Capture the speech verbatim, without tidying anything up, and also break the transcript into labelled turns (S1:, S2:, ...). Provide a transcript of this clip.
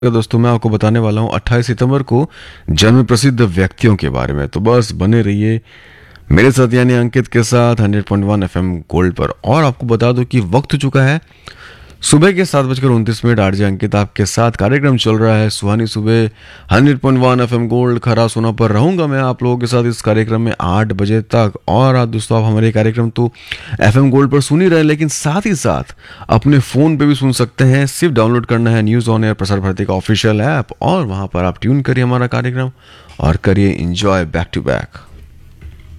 S1: दोस्तों मैं आपको बताने वाला हूँ अट्ठाईस सितंबर को जन्म प्रसिद्ध व्यक्तियों के बारे में। तो बस बने रहिए मेरे साथ यानी अंकित के साथ hundred point one FM gold पर। और आपको बता दो कि वक्त हो चुका है सुबह के सात बजकर उनतीस मिनट। आरजे अंकित आपके साथ कार्यक्रम चल रहा है सुहानी सुबह hundred point one FM gold खरा सोना पर रहूंगा मैं आप लोगों के साथ इस कार्यक्रम में आठ बजे तक। और आज दोस्तों आप हमारे कार्यक्रम तो एफएम गोल्ड पर सुन ही रहे, लेकिन साथ ही साथ अपने फोन पे भी सुन सकते हैं। सिर्फ डाउनलोड करना है news on air Prasar Bharati का ऑफिशियल ऐप और वहां पर आप ट्यून करिए हमारा कार्यक्रम और करिए एंजॉय बैक टू बैक।